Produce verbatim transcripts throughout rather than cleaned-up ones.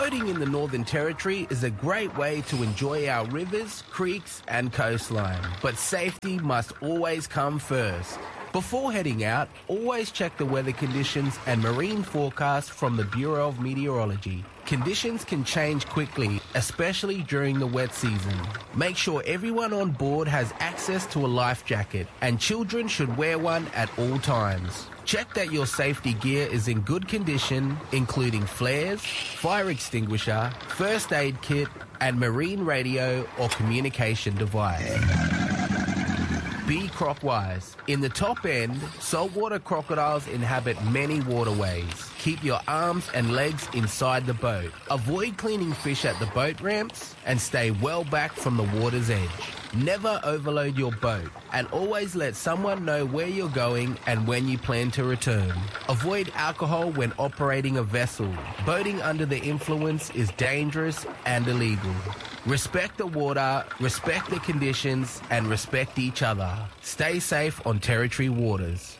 Boating in the Northern Territory is a great way to enjoy our rivers, creeks and coastline. But safety must always come first. Before heading out, always check the weather conditions and marine forecast from the Bureau of Meteorology. Conditions can change quickly, especially during the wet season. Make sure everyone on board has access to a life jacket, and children should wear one at all times. Check that your safety gear is in good condition, including flares, fire extinguisher, first aid kit, and marine radio or communication device. Be crop-wise. In the top end, saltwater crocodiles inhabit many waterways. Keep your arms and legs inside the boat. Avoid cleaning fish at the boat ramps and stay well back from the water's edge. Never overload your boat and always let someone know where you're going and when you plan to return. Avoid alcohol when operating a vessel. Boating under the influence is dangerous and illegal. Respect the water, respect the conditions, and respect each other. Stay safe on Territory waters.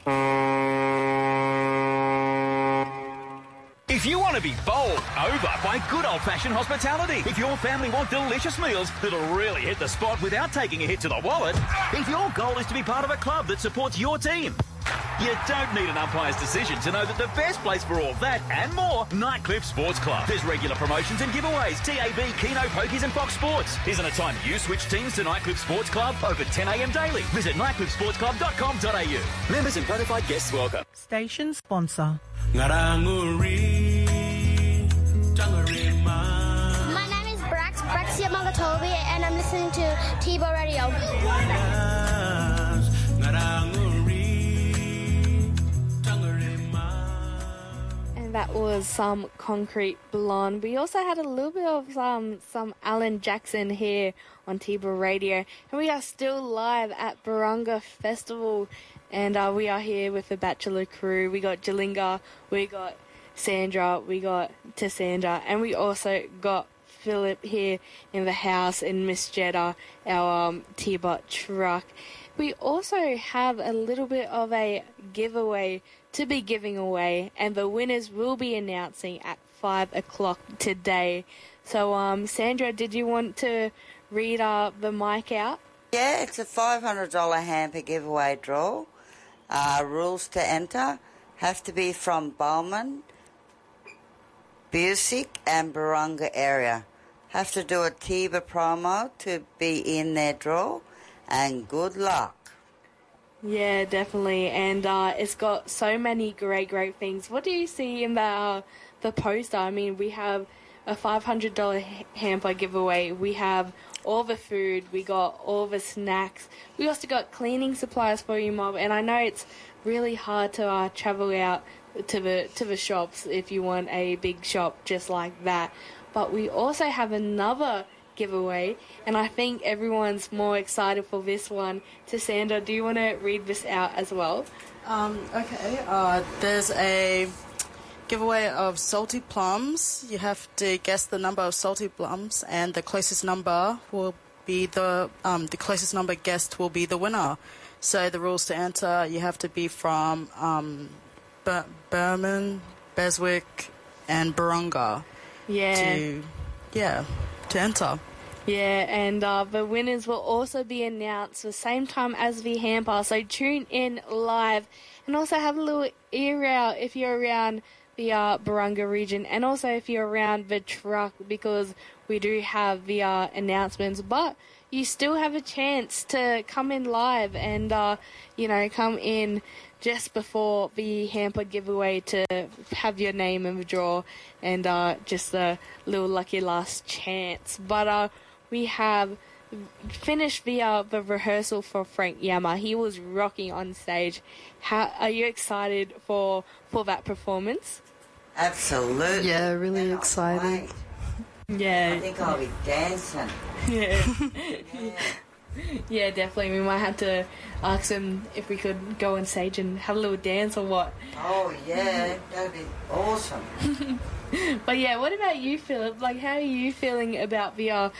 If you want to be bowled over by good old-fashioned hospitality, if your family want delicious meals that'll really hit the spot without taking a hit to the wallet, if your goal is to be part of a club that supports your team, you don't need an umpire's decision to know that the best place for all that and more, Nightcliff Sports Club. There's regular promotions and giveaways, T A B, Keno, Pokies and Fox Sports. Isn't it time you switch teams to Nightcliff Sports Club? Over ten a m daily. Visit nightcliff sports club dot com dot a u. Members and bona fide guests welcome. Station sponsor. My name is Brax, Braxia Magatolvi, and I'm listening to T-Bo Radio. And that was some Concrete Blonde. We also had a little bit of um, some Alan Jackson here on T-Bo Radio. And we are still live at Barunga Festival. And uh, we are here with the Bachelor crew. We got Jalinga, we got Sandra, we got Tassandra, and we also got Philip here in the house and Miss Jetta, our um, T-Bot truck. We also have a little bit of a giveaway to be giving away, and the winners will be announcing at five o'clock today. So, um, Sandra, did you want to read uh, the mic out? Yeah, it's a five hundred dollars hamper giveaway draw. Uh, rules to enter have to be from Bowman, Busick and Barunga area. Have to do a T-B A promo to be in their draw, and good luck. Yeah, definitely. And uh, it's got so many great, great things. What do you see in the, uh, the poster? I mean, we have a five hundred dollars hamper giveaway. We have all the food. We got all the snacks. We also got cleaning supplies for you, Mob. And I know it's really hard to uh, travel out to the to the shops if you want a big shop just like that. But we also have another giveaway, and I think everyone's more excited for this one. Tassandra, do you want to read this out as well? Um, okay, uh, there's a giveaway of salty plums. You have to guess the number of salty plums, and the closest number will be the um, the closest number guessed will be the winner. So the rules to enter, you have to be from um, Bur- Burman, Beswick, and Barunga. Yeah. To, yeah, to enter. Yeah, and uh, the winners will also be announced the same time as the hamper, so tune in live, and also have a little ear out if you're around the uh, Barunga region, and also if you're around the truck, because we do have the uh, announcements, but you still have a chance to come in live and, uh, you know, come in just before the hamper giveaway to have your name in the draw, and uh, just a little lucky last chance. But uh, we have finished the, uh, the rehearsal for Frank Yama. He was rocking on stage. How are you excited for for that performance? Absolutely. Yeah, really Cannot excited. wait. Yeah. I think I'll be dancing. Yeah. Yeah. Yeah, definitely. We might have to ask him if we could go on stage and have a little dance or what. Oh, yeah, that'd be awesome. But yeah, what about you, Philip? Like, how are you feeling about the uh,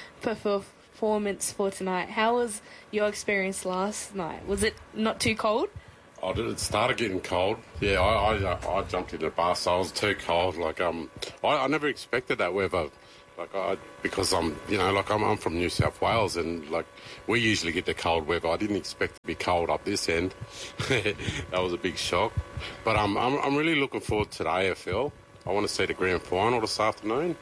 performance for tonight? How was your experience last night? Was it not too cold? Oh, did it started getting cold? Yeah, I, I I jumped into the bus. So I was too cold. Like um, I, I never expected that weather. Like I, because I'm, you know, like I'm, I'm from New South Wales, and like we usually get the cold weather. I didn't expect to be cold up this end. That was a big shock. But um, I'm I'm really looking forward to the A F L. I want to see the grand final this afternoon.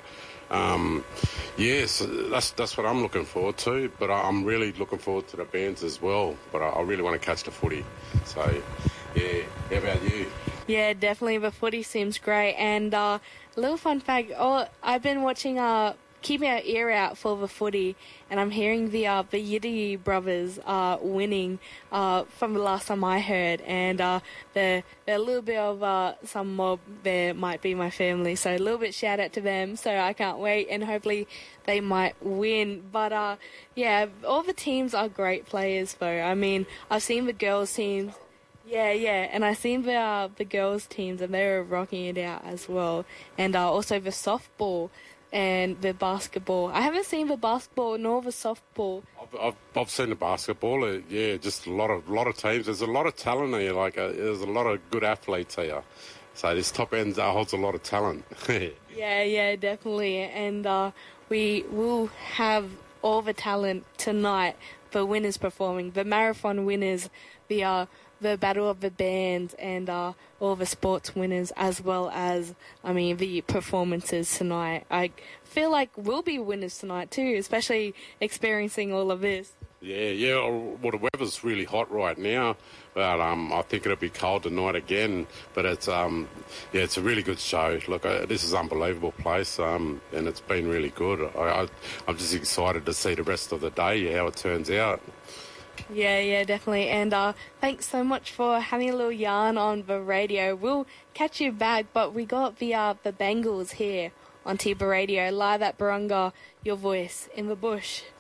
Um, yes, that's that's what I'm looking forward to. But I'm really looking forward to the bands as well. But I, I really want to catch the footy. So, yeah. How about you? Yeah, definitely. The footy seems great. And uh, a little fun fact: oh, I've been watching, uh, keeping our ear out for the footy, and I'm hearing the uh, the Yiddy brothers are winning uh, from the last time I heard, and uh, they're, they're a little bit of uh, some mob there might be my family, so a little bit shout out to them. So I can't wait, and hopefully they might win. But uh, yeah, all the teams are great players, though. I mean, I've seen the girls' teams. Yeah, yeah, and I seen the uh, the girls' teams, and they were rocking it out as well, and uh, also the softball and the basketball. I haven't seen the basketball nor the softball. I've, I've, I've seen the basketball. Uh, yeah, just a lot of lot of teams. There's a lot of talent here. Like uh, there's a lot of good athletes here. So this top end uh, holds a lot of talent. yeah, yeah, definitely, and uh, we will have all the talent tonight. The winners performing, the marathon winners, the uh, the Battle of the Bands, and uh, all the sports winners, as well as, I mean, the performances tonight. I feel like we'll be winners tonight too, especially experiencing all of this. Yeah, yeah. Well, the weather's really hot right now, but um, I think it'll be cold tonight again. But it's um, yeah, it's a really good show. Look, uh, this is an unbelievable place, um, and it's been really good. I, I, I'm just excited to see the rest of the day, how it turns out. Yeah, yeah, definitely. And uh, thanks so much for having a little yarn on the radio. We'll catch you back, but we got the uh, the Bengals here on Tiba Radio, live at Barunga, your voice in the bush.